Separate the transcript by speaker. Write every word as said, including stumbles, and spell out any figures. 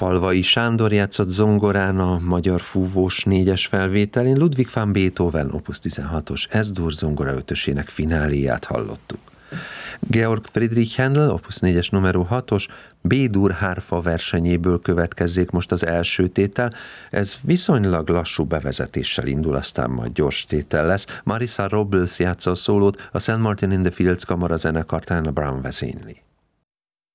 Speaker 1: Falvai Sándor játszott zongorán a magyar fúvós négyes felvételén, Ludwig van Beethoven opus tizenhatos Es-dur zongora ötösének fináléját hallottuk. Georg Friedrich Händel opus négyes numero hatos B-dur hárfa versenyéből következzék most az első tétel. Ez viszonylag lassú bevezetéssel indul, aztán majd gyors tétel lesz. Marisa Robles játsza a szólót, a Saint Martin in the Fields kamara zenekar Tana Brown vezényli.